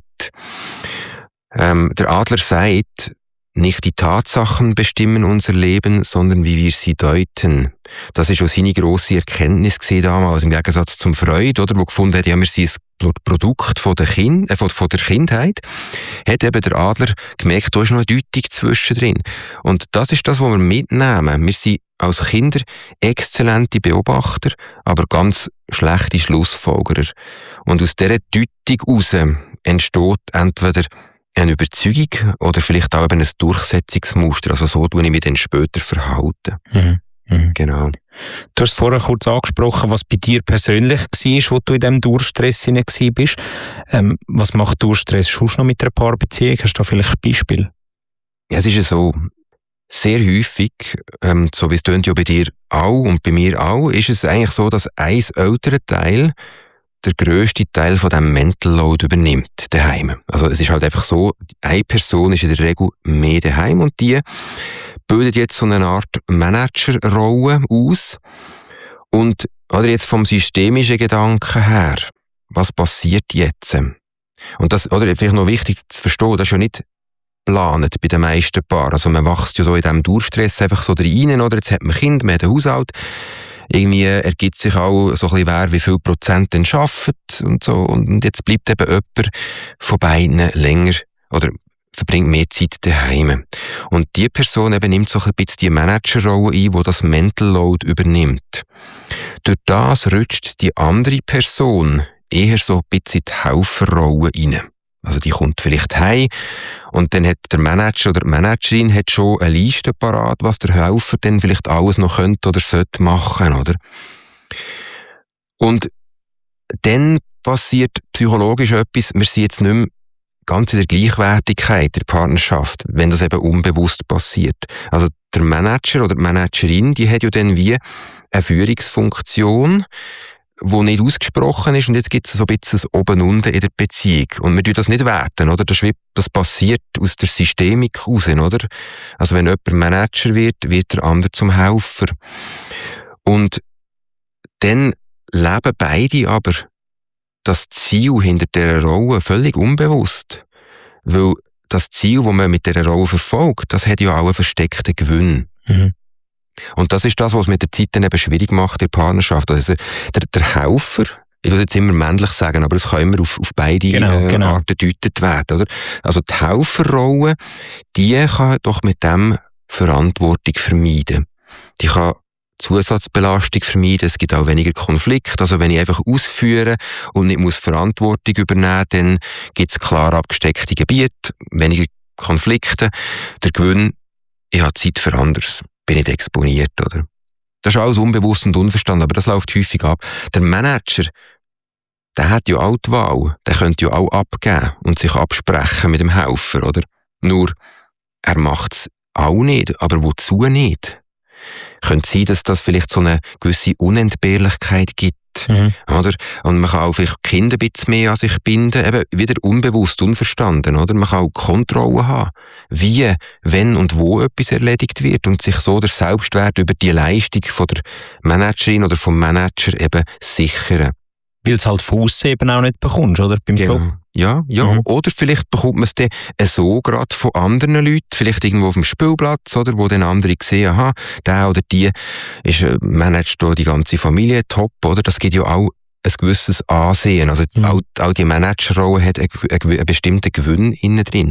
Der Adler sagt, nicht die Tatsachen bestimmen unser Leben, sondern wie wir sie deuten. Das ist auch seine grosse Erkenntnis damals, im Gegensatz zum Freud, oder, wo gefunden hat, ja, wir sind ein Produkt von der Kindheit, hat eben der Adler gemerkt, da ist noch eine Deutung zwischendrin. Und das ist das, was wir mitnehmen. Wir sind als Kinder exzellente Beobachter, aber ganz schlechte Schlussfolgerer. Und aus dieser Deutung heraus entsteht entweder eine Überzeugung oder vielleicht auch eben ein Durchsetzungsmuster. Also so tue ich mich dann später verhalten. Genau. Du hast vorher kurz angesprochen, was bei dir persönlich war, wo du in diesem Durchstress warst. Was macht Durchstress schon noch mit einer Paarbeziehung? Hast du da vielleicht ein Beispiel? Ja, es ist ja so, sehr häufig, so wie es tönt ja bei dir auch und bei mir auch, ist es eigentlich so, dass ein älterer Teil der grösste Teil von diesem Mental Load übernimmt daheim. Also es ist halt einfach so, eine Person ist in der Regel mehr daheim und die bildet jetzt so eine Art Managerrolle aus. Und oder jetzt vom systemischen Gedanken her, was passiert jetzt? Und das, oder vielleicht noch wichtig zu verstehen, das ist ja nicht geplant bei den meisten Paaren. Also man wächst ja so in diesem Durchstress einfach so rein, oder? Jetzt hat man Kind, man hat einen Haushalt. Irgendwie ergibt sich auch so ein bisschen, wer wie viel Prozent denn arbeitet und so. Und jetzt bleibt eben jemand von beiden länger oder verbringt mehr Zeit daheim. Und die Person eben nimmt so ein bisschen die Managerrolle ein, die das Mental Load übernimmt. Durch das rutscht die andere Person eher so ein bisschen in die Helferrolle rein. Also die kommt vielleicht heim und dann hat der Manager oder die Managerin hat schon eine Liste parat, was der Helfer dann vielleicht alles noch könnte oder sollte machen, oder? Und dann passiert psychologisch etwas, wir sind jetzt nicht mehr ganz in der Gleichwertigkeit der Partnerschaft, wenn das eben unbewusst passiert. Also der Manager oder die Managerin, die hat ja dann wie eine Führungsfunktion, wo nicht ausgesprochen ist, und jetzt gibt es so ein bisschen das Oben-Unten in der Beziehung. Und wir tun das nicht werten, oder? Das passiert aus der Systemik raus, oder? Also wenn jemand Manager wird, wird der andere zum Helfer. Und dann leben beide aber das Ziel hinter dieser Rolle völlig unbewusst. Weil das Ziel, das man mit dieser Rolle verfolgt, das hat ja auch einen versteckten Gewinn. Und das ist das, was es mit der Zeit dann eben schwierig macht in der Partnerschaft. Also der Helfer, ich würde jetzt immer männlich sagen, aber es kann immer auf beide Arten gedeutet werden. Oder? Also die Helferrolle, die kann doch mit dem Verantwortung vermeiden. Die kann Zusatzbelastung vermeiden, es gibt auch weniger Konflikt. Also wenn ich einfach ausführe und nicht muss Verantwortung übernehmen, dann gibt es klar abgesteckte Gebiete, weniger Konflikte. Der Gewinn, ich habe Zeit für anderes. Bin nicht exponiert, oder? Das ist alles unbewusst und unverstanden, aber das läuft häufig ab. Der Manager, der hat ja auch die Wahl. Der könnte ja auch abgeben und sich absprechen mit dem Helfer, oder? Nur, er macht es auch nicht, aber wozu nicht? Könnte sein, dass das vielleicht so eine gewisse Unentbehrlichkeit gibt, oder? Und man kann auch vielleicht Kinder ein bisschen mehr an sich binden, eben wieder unbewusst, unverstanden, oder? Man kann auch Kontrolle haben, wie, wenn und wo etwas erledigt wird und sich so der Selbstwert über die Leistung von der Managerin oder vom Manager eben sichern. Weil es halt von aussen eben auch nicht bekommst, oder? Beim Job. Ja. Oder vielleicht bekommt man es dann so gerade von anderen Leuten, vielleicht irgendwo auf dem Spielplatz, oder, wo dann andere sehen, aha, der oder die managt da die ganze Familie top, oder? Das gibt ja auch ein gewisses Ansehen. Also auch die Managerrolle hat einen bestimmten Gewinn innen drin.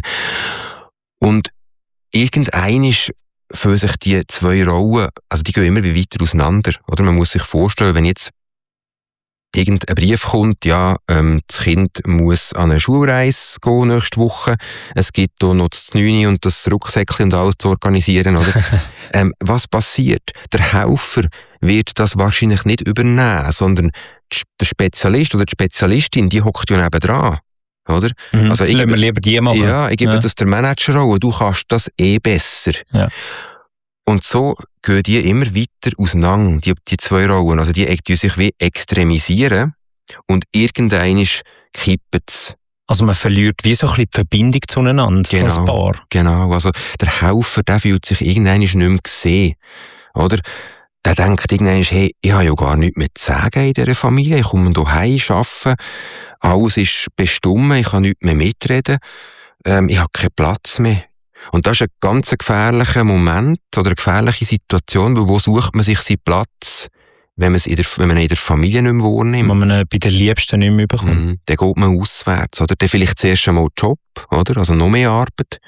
Und irgendeinisch für sich die zwei Rollen, also die gehen immer wie weiter auseinander, oder? Man muss sich vorstellen, wenn jetzt irgendein Brief kommt, ja, das Kind muss an eine Schulreise gehen nächste Woche. Es gibt hier noch das 9 und das Rucksäckchen und alles zu organisieren, oder? Was passiert? Der Helfer wird das wahrscheinlich nicht übernehmen, sondern der Spezialist oder die Spezialistin, die hockt ja nebendran, oder? Also lassen wir lieber die machen. Ja, ich gebe das der Manager auch, du kannst das besser. Ja. Und so gehen die immer weiter auseinander, die zwei Rollen. Also die sich wie extremisieren und irgendwann kippt es. Also man verliert wie so ein bisschen die Verbindung zueinander als Paar. Genau, also der Helfer, der fühlt sich irgendwann nicht mehr gesehen. Oder? Der denkt irgendwann, hey, ich habe ja gar nichts mehr zu sagen in dieser Familie, ich komme hierher arbeiten, alles ist bestimmt, ich kann nichts mehr mitreden, ich habe keinen Platz mehr. Und das ist ein ganz gefährlicher Moment oder eine gefährliche Situation, weil wo sucht man sich seinen Platz, wenn man in der Familie nicht mehr wahrnimmt. Wenn man bei den Liebsten nicht mehr bekommt. Dann geht man auswärts, oder? Dann vielleicht zuerst einmal Job, oder? Also noch mehr Arbeit.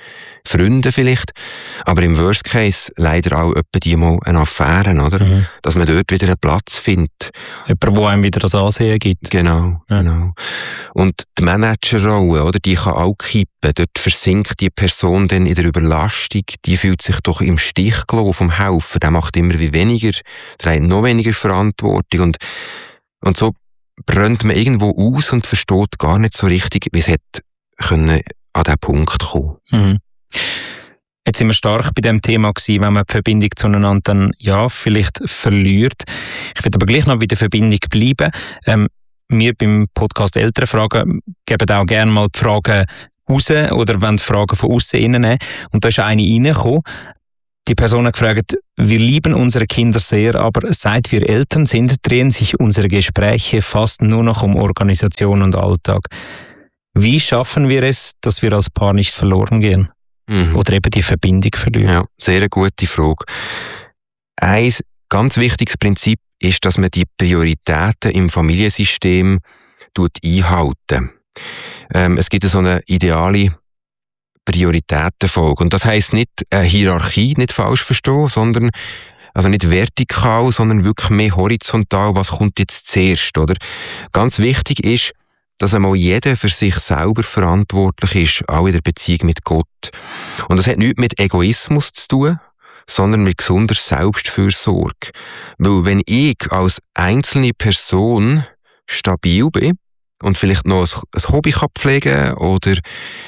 Freunde vielleicht, aber im Worst Case leider auch etwa die mal eine Affäre, oder? Dass man dort wieder einen Platz findet. Jemand, der einem wieder das Ansehen gibt. Genau, genau. Und die Managerrolle, oder, die kann auch kippen. Dort versinkt die Person dann in der Überlastung, die fühlt sich doch im Stich gelassen vom Haufen, der macht immer wie weniger, der hat noch weniger Verantwortung und so brennt man irgendwo aus und versteht gar nicht so richtig, wie es hätte können an diesen Punkt kommen. Jetzt sind wir stark bei dem Thema gewesen, wenn man die Verbindung zueinander dann, ja, vielleicht verliert. Ich will aber gleich noch bei der Verbindung bleiben. Wir beim Podcast Elternfragen geben auch gerne mal die Fragen raus oder wollen die Fragen von außen reinnehmen. Und da ist eine reingekommen. Die Person hat gefragt, wir lieben unsere Kinder sehr, aber seit wir Eltern sind, drehen sich unsere Gespräche fast nur noch um Organisation und Alltag. Wie schaffen wir es, dass wir als Paar nicht verloren gehen? Oder eben die Verbindung verlieren? Ja, sehr eine gute Frage. Ein ganz wichtiges Prinzip ist, dass man die Prioritäten im Familiensystem einhalten. Es gibt so eine ideale Prioritätenfolge. Und das heisst nicht eine Hierarchie, nicht falsch verstehen, sondern also nicht vertikal, sondern wirklich mehr horizontal. Was kommt jetzt zuerst, oder? Ganz wichtig ist, dass einmal jeder für sich selber verantwortlich ist, auch in der Beziehung mit Gott. Und das hat nichts mit Egoismus zu tun, sondern mit gesunder Selbstfürsorge. Weil wenn ich als einzelne Person stabil bin und vielleicht noch ein Hobby pflegen kann oder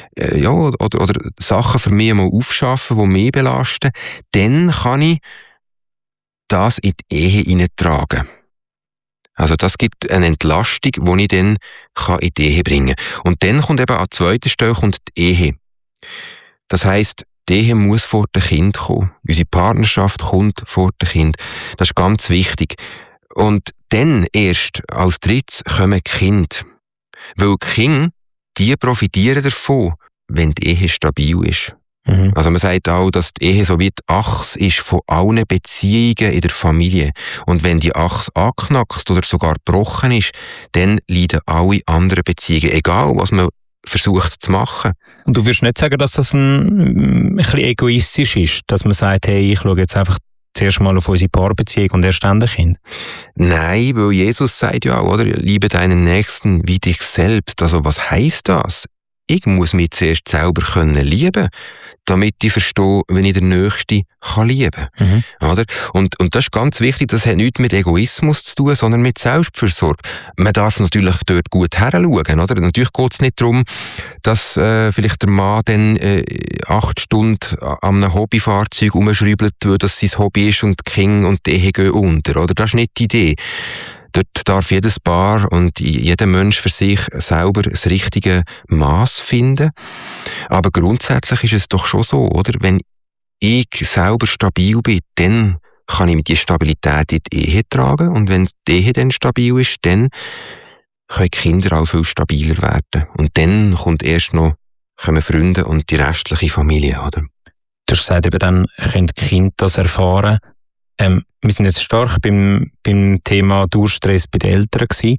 Sachen für mich mal aufschaffen, die mich belasten, dann kann ich das in die Ehe hineintragen. Also das gibt eine Entlastung, die ich dann in die Ehe bringen kann. Und dann kommt eben an zweiter Stelle die Ehe. Das heisst, die Ehe muss vor dem Kind kommen. Unsere Partnerschaft kommt vor dem Kind. Das ist ganz wichtig. Und dann erst als drittes kommen die Kinder. Weil die Kinder, die profitieren davon, wenn die Ehe stabil ist. Also man sagt auch, dass die Ehe so wie die Achse ist von allen Beziehungen in der Familie. Und wenn die Achse angeknackst oder sogar gebrochen ist, dann leiden alle anderen Beziehungen, egal was man versucht zu machen. Und du würdest nicht sagen, dass das ein bisschen egoistisch ist, dass man sagt, hey, ich schaue jetzt einfach zuerst mal auf unsere Paarbeziehung und erst dann das Kind? Nein, weil Jesus sagt ja auch, oder? Liebe deinen Nächsten wie dich selbst. Also was heisst das? Ich muss mich zuerst selber lieben können, damit ich verstehe, wenn ich den Nächsten lieben kann. Oder? Und das ist ganz wichtig, das hat nichts mit Egoismus zu tun, sondern mit Selbstfürsorge. Man darf natürlich dort gut heranschauen. Oder? Natürlich geht es nicht darum, dass vielleicht der Mann dann 8 Stunden an einem Hobbyfahrzeug rumschrübelt, weil das sein Hobby ist und die Kinder und die Ehe gehen unter. Oder? Das ist nicht die Idee. Dort darf jedes Paar und jeder Mensch für sich selber das richtige Maß finden. Aber grundsätzlich ist es doch schon so, oder? Wenn ich selber stabil bin, dann kann ich die Stabilität in die Ehe tragen. Und wenn die Ehe dann stabil ist, dann können die Kinder auch viel stabiler werden. Und dann kommen Freunde und die restliche Familie, oder? Du hast gesagt, eben dann können die Kinder das erfahren. Wir sind jetzt stark beim Thema Durchstress bei den Eltern gewesen.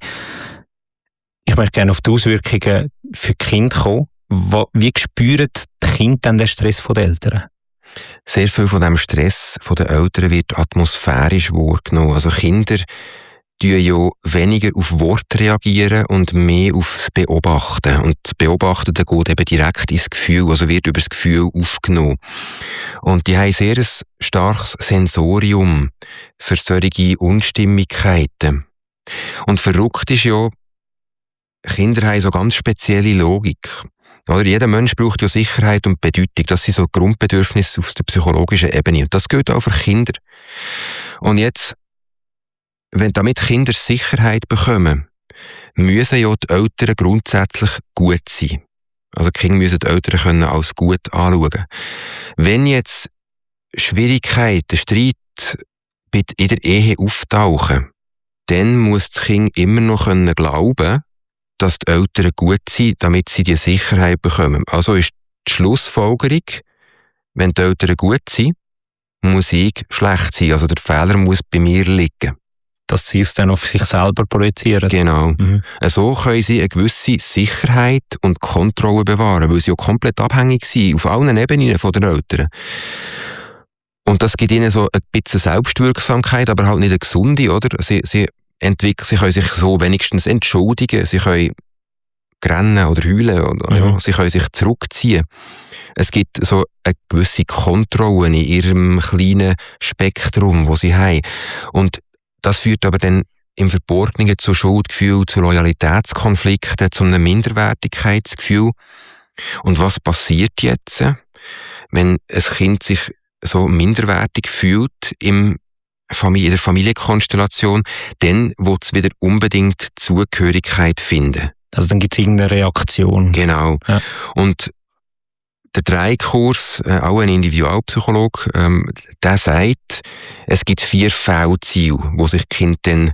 Ich möchte gerne auf die Auswirkungen für die Kinder kommen. Wie spüren die Kinder dann den Stress der Eltern? Sehr viel von dem Stress der Eltern wird atmosphärisch wahrgenommen. Also Kinder reagieren ja weniger auf Worte reagieren und mehr aufs Beobachten. Und das Beobachten geht eben direkt ins Gefühl, also wird über das Gefühl aufgenommen. Und die haben sehr ein starkes Sensorium für solche Unstimmigkeiten. Und verrückt ist ja, Kinder haben so ganz spezielle Logik. Oder jeder Mensch braucht ja Sicherheit und Bedeutung. Das sind so Grundbedürfnisse auf der psychologischen Ebene. Und das gilt auch für Kinder. Und jetzt, damit Kinder Sicherheit bekommen, müssen ja die Eltern grundsätzlich gut sein. Also die Kinder müssen die Eltern können als gut anschauen. Wenn jetzt Schwierigkeiten, Streit in der Ehe auftauchen, dann muss das Kind immer noch glauben, dass die Eltern gut sind, damit sie die Sicherheit bekommen. Also ist die Schlussfolgerung, wenn die Eltern gut sind, muss ich schlecht sein. Also der Fehler muss bei mir liegen. dass sie es dann auf sich selber projizieren. Genau. So können sie eine gewisse Sicherheit und Kontrolle bewahren, weil sie auch komplett abhängig sind, auf allen Ebenen von den Eltern. Und das gibt ihnen so ein bisschen Selbstwirksamkeit, aber halt nicht eine gesunde, oder? Sie können sich so wenigstens entschuldigen, sie können rennen oder heulen, oder, sie können sich zurückziehen. Es gibt so eine gewisse Kontrolle in ihrem kleinen Spektrum, das sie haben. Und das führt aber dann im Verborgenen zu Schuldgefühl, zu Loyalitätskonflikten, zu einem Minderwertigkeitsgefühl. Und was passiert jetzt, wenn ein Kind sich so minderwertig fühlt in der Familienkonstellation? Dann will es wieder unbedingt Zugehörigkeit finden. Also dann gibt es irgendeine Reaktion. Genau. Ja. Und der Dreikurs, auch ein Individualpsychologe, der sagt, es gibt 4 Fehlziele, wo sich die Kinder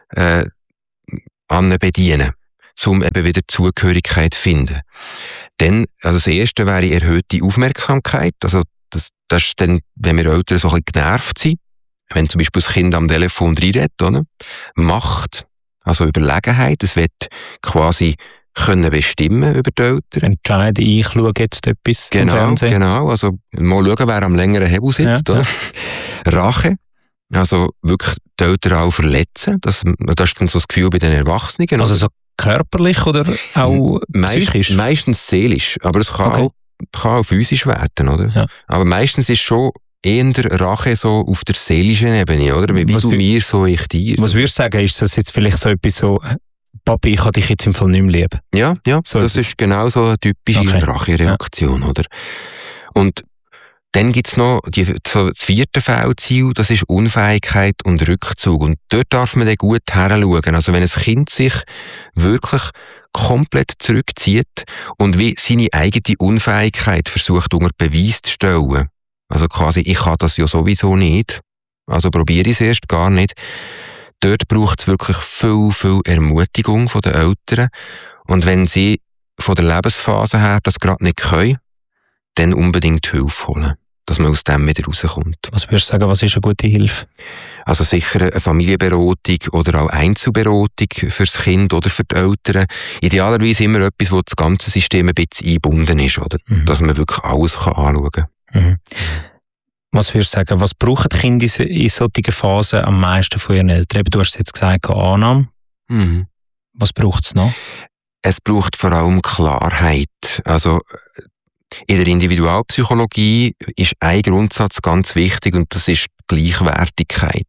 dann bedienen, um eben wieder Zugehörigkeit zu finden. Dann, also das erste wäre erhöhte Aufmerksamkeit. Also das ist dann, wenn wir Eltern so ein bisschen genervt sind, wenn zum Beispiel das Kind am Telefon reinredet, oder? Macht, also Überlegenheit, es wird quasi können bestimmen über die Eltern. Entscheiden, ich schaue jetzt etwas im Fernsehen. Genau, also mal schauen, wer am längeren Hebel sitzt. Ja, oder? Ja. Rache, also wirklich die Eltern auch verletzen, das ist dann so das Gefühl bei den Erwachsenen. Also so körperlich oder auch psychisch? Meistens seelisch, aber es kann auch physisch werden, oder? Ja. Aber meistens ist schon eher Rache so auf der seelischen Ebene, oder? Wie du mir, so ich dir. Was würdest du sagen, ist das jetzt vielleicht so etwas so, Papi, ich habe dich jetzt im Fall nicht mehr lieb? Ja, so das ist genau so eine typische Rachereaktion, oder? Und dann gibt's noch das 4. Fehlziel, das ist Unfähigkeit und Rückzug. Und dort darf man dann gut heranschauen. Also wenn ein Kind sich wirklich komplett zurückzieht und wie seine eigene Unfähigkeit versucht unter Beweis zu stellen, also quasi, ich kann das ja sowieso nicht, also probiere ich es erst gar nicht. Dort braucht es wirklich viel, viel Ermutigung von den Eltern. Und wenn sie von der Lebensphase her das gerade nicht können, dann unbedingt Hilfe holen, dass man aus dem wieder rauskommt. Was würdest du sagen, was ist eine gute Hilfe? Also sicher eine Familienberatung oder auch Einzelberatung fürs Kind oder für die Eltern. Idealerweise immer etwas, wo das ganze System ein bisschen eingebunden ist, oder? Dass man wirklich alles anschauen kann. Was würdest du sagen, was brauchen die Kinder in solchen Phasen am meisten von ihren Eltern? Du hast jetzt gesagt, Annahme. Was braucht es noch? Es braucht vor allem Klarheit. Also in der Individualpsychologie ist ein Grundsatz ganz wichtig und das ist die Gleichwertigkeit.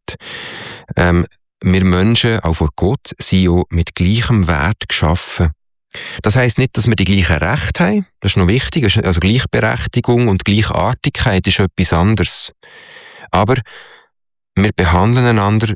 Wir Menschen, auch vor Gott, sind ja mit gleichem Wert geschaffen. Das heisst nicht, dass wir die gleichen Rechte haben. Das ist noch wichtig. Also Gleichberechtigung und Gleichartigkeit ist etwas anderes. Aber wir behandeln einander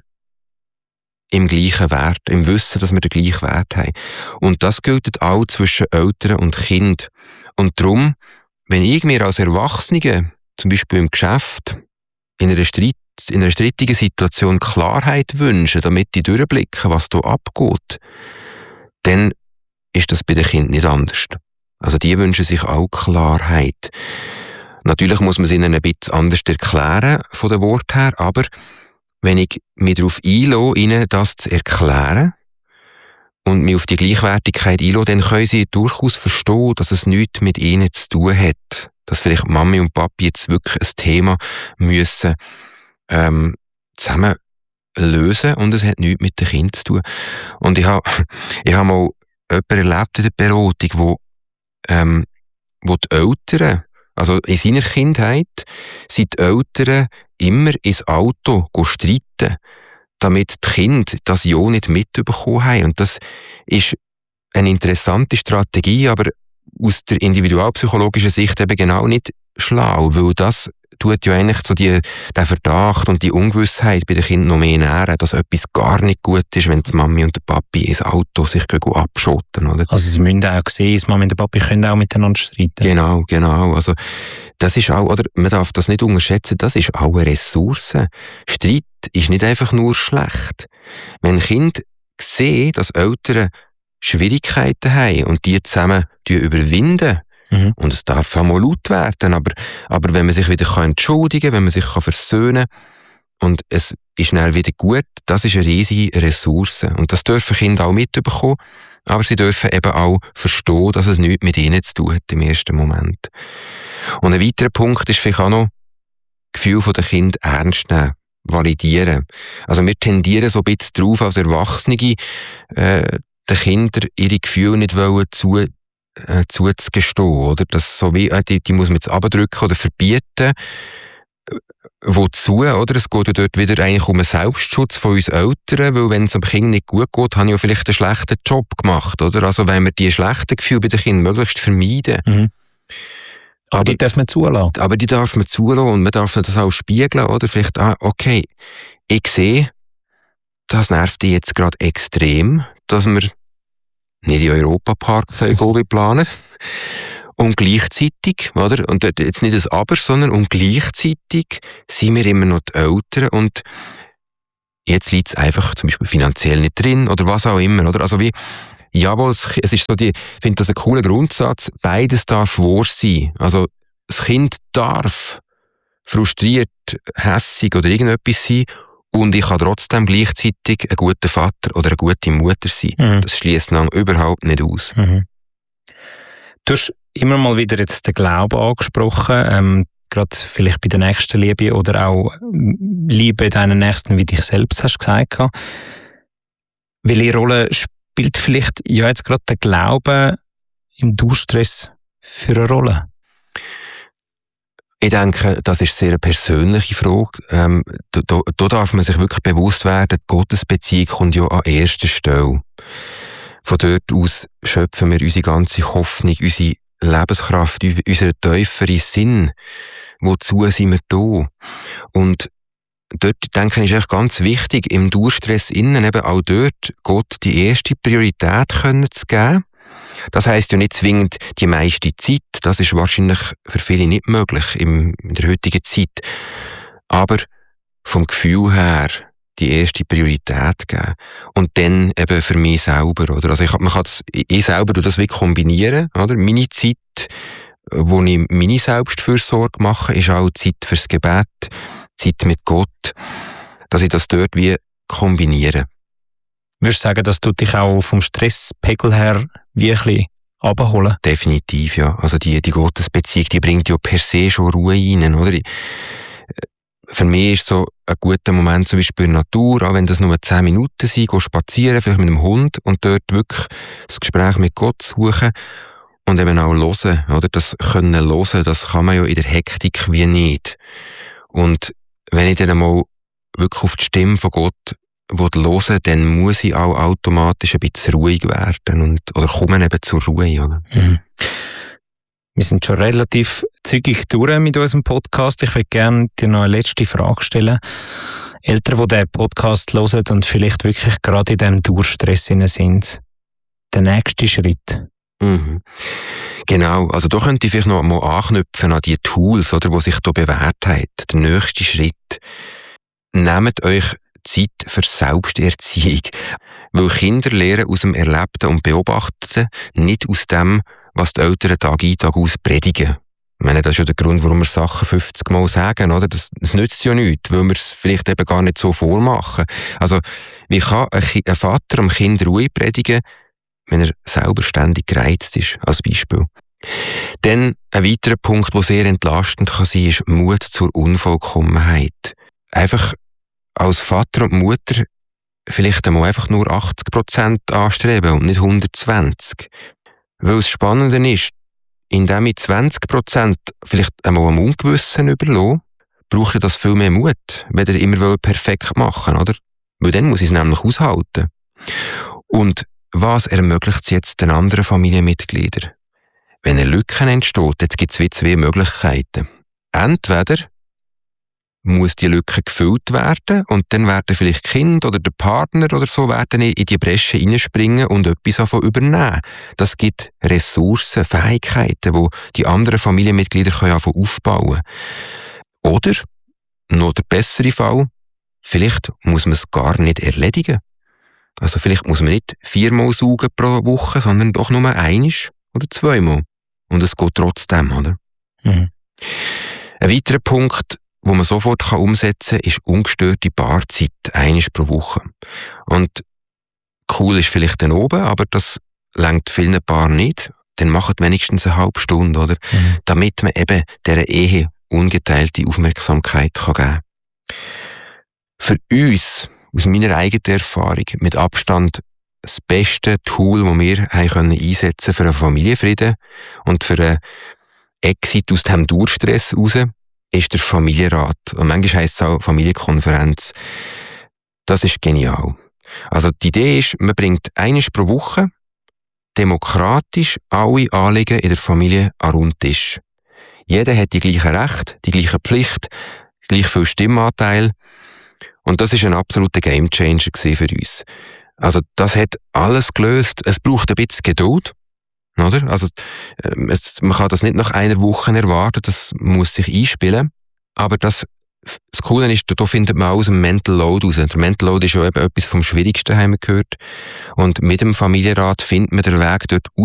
im gleichen Wert, im Wissen, dass wir den gleichen Wert haben. Und das gilt auch zwischen Eltern und Kind. Und darum, wenn ich mir als Erwachsene, zum Beispiel im Geschäft, in einer strittigen Situation Klarheit wünsche, damit ich durchblicke, was da abgeht, dann ist das bei den Kindern nicht anders. Also die wünschen sich auch Klarheit. Natürlich muss man es ihnen ein bisschen anders erklären, von den Worten her, aber wenn ich mich darauf einlasse, ihnen das zu erklären und mich auf die Gleichwertigkeit einlasse, dann können sie durchaus verstehen, dass es nichts mit ihnen zu tun hat. Dass vielleicht Mami und Papi jetzt wirklich ein Thema müssen zusammen lösen und es hat nichts mit den Kindern zu tun. Und ich habe mal jemanden erlebt in der Beratung, wo die Eltern, also in seiner Kindheit, sind die Eltern immer ins Auto streiten, damit die Kinder das ja nicht mitbekommen haben. Und das ist eine interessante Strategie, aber aus der individualpsychologischen Sicht eben genau nicht schlau, weil das tut ja eigentlich so den Verdacht und die Ungewissheit bei den Kindern noch mehr nähren, dass etwas gar nicht gut ist, wenn die Mami und der Papi ins Auto sich abschotten, oder? Also sie müssen auch sehen, die Mami und der Papi können auch miteinander streiten. Genau. Also das ist auch, oder man darf das nicht unterschätzen, das ist auch eine Ressource. Streit ist nicht einfach nur schlecht. Wenn Kinder sehen, dass Eltern Schwierigkeiten haben und die zusammen überwinden, und es darf auch mal laut werden, aber wenn man sich wieder entschuldigen kann, wenn man sich versöhnen kann, und es ist dann wieder gut, das ist eine riesige Ressource. Und das dürfen Kinder auch mitbekommen, aber sie dürfen eben auch verstehen, dass es nichts mit ihnen zu tun hat im ersten Moment. Und ein weiterer Punkt ist vielleicht auch noch, Gefühl der Kinder ernst nehmen, validieren. Also wir tendieren so ein bisschen darauf, als Erwachsene, den Kindern ihre Gefühle nicht zuzugestehen, oder? Das so wie, die muss man jetzt abdrücken oder verbieten. Wozu, oder? Es geht ja dort wieder eigentlich um einen Selbstschutz von uns Eltern, weil wenn es dem Kind nicht gut geht, habe ich ja vielleicht einen schlechten Job gemacht, oder? Also wenn wir die schlechten Gefühle bei den Kindern möglichst vermeiden. Mhm. Aber die darf man zulassen. Aber die darf man zulassen und man darf das auch spiegeln, oder? Vielleicht, okay, ich sehe, das nervt dich jetzt gerade extrem, dass wir nicht in den Europapark planen. Und gleichzeitig, oder? Und jetzt nicht ein Aber, sondern und gleichzeitig sind wir immer noch die Eltern und jetzt liegt es einfach zum Beispiel finanziell nicht drin oder was auch immer, oder? Also wie, jawohl, es ist so ich finde das ein cooler Grundsatz, beides darf wahr sein. Also das Kind darf frustriert, hässig oder irgendetwas sein und ich kann trotzdem gleichzeitig ein guter Vater oder eine gute Mutter sein. Mhm. Das schließt lang überhaupt nicht aus. Mhm. Du hast immer mal wieder jetzt den Glauben angesprochen, gerade vielleicht bei der nächsten Liebe oder auch Liebe deinen Nächsten, wie dich selbst hast gesagt. Welche Rolle spielt vielleicht ja jetzt gerade der Glaube im Dauerstress für eine Rolle? Ich denke, das ist sehr eine persönliche Frage. Da darf man sich wirklich bewusst werden, die Gottesbeziehung kommt ja an erster Stelle. Von dort aus schöpfen wir unsere ganze Hoffnung, unsere Lebenskraft, unseren tieferen Sinn. Wozu sind wir da? Und dort, denke ich, ist echt ganz wichtig, im Dauerstress innen eben auch dort Gott die erste Priorität können zu geben. Das heisst ja nicht zwingend die meiste Zeit. Das ist wahrscheinlich für viele nicht möglich in der heutigen Zeit. Aber vom Gefühl her die erste Priorität geben. Und dann eben für mich selber, oder? Also ich selber tue das wirklich kombinieren, oder? Meine Zeit, wo ich meine Selbstfürsorge mache, ist auch Zeit fürs Gebet, Zeit mit Gott, dass ich das dort wie kombiniere. Würdest du sagen, dass du dich auch vom Stresspegel her wie ein bisschen runterholen? Definitiv, ja. Also die Gottesbeziehung, die bringt ja per se schon Ruhe rein, oder? Für mich ist so ein guter Moment zum Beispiel in der Natur, auch wenn das nur 10 Minuten sind, gehen spazieren, vielleicht mit einem Hund und dort wirklich das Gespräch mit Gott suchen und eben auch hören, oder? Das können hören, das kann man ja in der Hektik wie nicht. Und wenn ich dann einmal wirklich auf die Stimme von Gott hören, dann muss ich auch automatisch ein bisschen ruhig werden oder komme eben zur Ruhe, oder? Mhm. Wir sind schon relativ zügig durch mit unserem Podcast. Ich würde gerne dir noch eine letzte Frage stellen. Eltern, die diesen Podcast hören und vielleicht wirklich gerade in diesem Dauerstress sind, der nächste Schritt. Mhm. Genau, also da könnte ich vielleicht noch mal anknüpfen an die Tools, oder, die sich da bewährt haben. Der nächste Schritt. Nehmt euch Zeit für Selbsterziehung. Weil Kinder lernen aus dem Erlebten und Beobachteten, nicht aus dem, was die Eltern Tag ein, Tag aus predigen. Ich meine, das ist ja der Grund, warum wir Sachen 50 Mal sagen, oder? Das nützt ja nichts, weil wir es vielleicht eben gar nicht so vormachen. Also, wie kann ein Vater einem Kind Ruhe predigen, wenn er selber ständig gereizt ist, als Beispiel? Dann ein weiterer Punkt, der sehr entlastend kann sein, ist Mut zur Unvollkommenheit. Einfach als Vater und Mutter vielleicht einmal einfach nur 80% anstreben und nicht 120%. Weil das Spannende ist, indem ich 20% vielleicht einmal am Ungewissen überlasse, brauche ich das viel mehr Mut, wenn ich immer perfekt machen, oder? Weil dann muss ich es nämlich aushalten. Und was ermöglicht es jetzt den anderen Familienmitgliedern? Wenn eine Lücke entsteht, jetzt gibt es wie 2 Möglichkeiten. Entweder muss die Lücke gefüllt werden und dann werden vielleicht Kind oder der Partner oder so werden in die Bresche reinspringen und etwas davon übernehmen. Das gibt Ressourcen, Fähigkeiten, die die anderen Familienmitglieder aufbauen können. Oder, noch der bessere Fall, vielleicht muss man es gar nicht erledigen. Also vielleicht muss man nicht 4-mal saugen pro Woche, sondern doch nur 1 oder 2-mal. Und es geht trotzdem, oder? Mhm. Ein weiterer Punkt, wo man sofort umsetzen kann, ist ungestörte Paarzeit, einmal pro Woche. Und cool ist vielleicht dann oben, aber das reicht vielen Paaren nicht. Dann macht wenigstens eine halbe Stunde, oder? Damit man eben dieser Ehe ungeteilte Aufmerksamkeit geben kann. Für uns, aus meiner eigenen Erfahrung, mit Abstand das beste Tool, das wir einsetzen für einen Familienfrieden und für einen Exit aus dem Durchstress raus, ist der Familienrat. Und manchmal heisst es auch Familienkonferenz. Das ist genial. Also die Idee ist, man bringt einmal pro Woche demokratisch alle Anliegen in der Familie an den runden Tisch. Jeder hat die gleichen Rechte, die gleiche Pflicht, gleich viel Stimmanteil. Und das ist ein absoluter Gamechanger für uns. Also das hat alles gelöst. Es braucht ein bisschen Geduld. Oder? Also, man kann das nicht nach einer Woche erwarten, das muss sich einspielen. Aber das Coole ist, da findet man auch aus dem Mental Load raus. Der Mental Load ist ja eben etwas vom Schwierigsten, haben wir gehört. Und mit dem Familienrat findet man den Weg dort